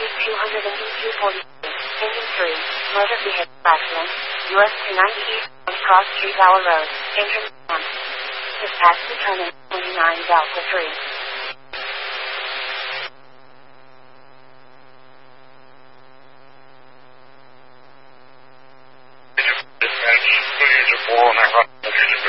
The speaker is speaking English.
Traffic 202.40. Engine 3. Motor vehicle accident. US 290 East Cross Street Valley Road. Engine 1. Dispatch determined. 29 Delta 3. Dispatch 314,